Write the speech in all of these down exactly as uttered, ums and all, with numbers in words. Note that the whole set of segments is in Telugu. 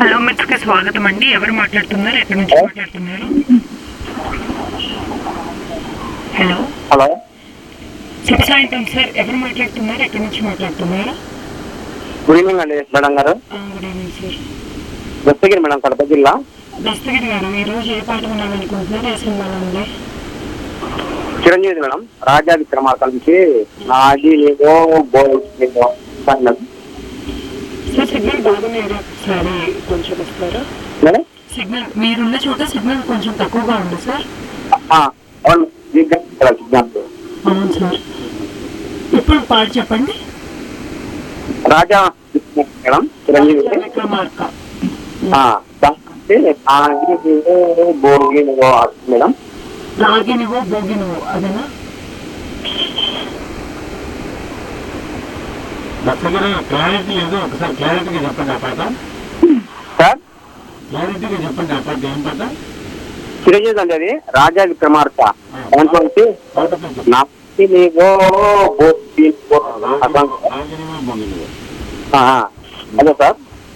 హలో మిత్రుకి స్వాగతం అండి. ఎవరు మాట్లాడుతున్నారు, ఎక్కడి నుంచి మాట్లాడుతున్నారు? హలో హలో శుభ సాయంత్రం సార్. ఎవరు మాట్లాడుతున్నారు, ఎక్కడి నుంచి మాట్లాడుతున్నారు? గుడ్ ఈవినింగ్ అండి మేడం గారు. Good evening sir. Dastagiri madam, Kadapa జిల్లా. దస్తగిరి గారు, ఈరోజు ఏ పాట వినాలనుకుంటున్నారు? ఏ సినిమాలో ఉంది? చిరంజీవి మేడం, రాజా విక్రమార్క నుంచి నాది ఏదో బోలో సార్ సిగ్నల్ బాగున్నాయి, ఒకసారి కొంచెం వస్తారా? మేడం సిగ్నల్ మీరున్న చోట సిగ్నల్ కొంచెం తక్కువగా ఉంది సార్. అవును అవును సార్. ఇప్పుడు పాట చెప్పండి. రాజా మేడం, చిరంజీవి విక్రమార్క. భోగి మేడం. రాగినివో భోగినివో అదేనా? క్లారిటీ లేదు, ఒకసారి క్లారిటీగా చెప్పండి ఆ పాట. సార్ క్లారిటీగా చెప్పండి ఆ పాట ఏం పాట? చిరంజీవి అండి, అది రాజా విక్రమార్క. అదే సార్.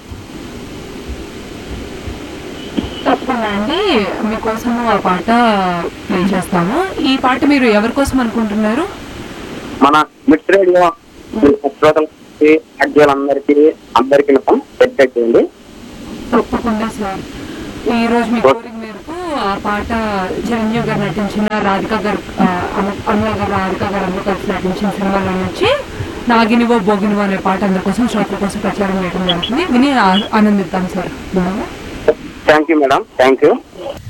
తప్పకుండా అండి, మీకోసము ఆ పాట ప్లే చేస్తాము. ఈ పాట మీరు ఎవరి కోసం అనుకుంటున్నారు? మన మిడ్ రేడియో శ్రోతలకి, అడ్జీలందరికీ అందరికీ చేయండి. తప్పకుండా సార్. ఈ రోజు మీ కోరిక మేరకు ఆ పాట చిరంజీవి గారు నటించిన, రాధిక గారు అమల గారు రాధిక గారు అందరూ కలిసి నటించిన సినిమాలో నుంచి నాగినివో భోగినివో అనే పాట అందరి కోసం, శ్రోతల కోసం ప్రచారం చేయడం జరుగుతుంది. విని ఆనందిద్దాం sir. Thank you madam, thank you.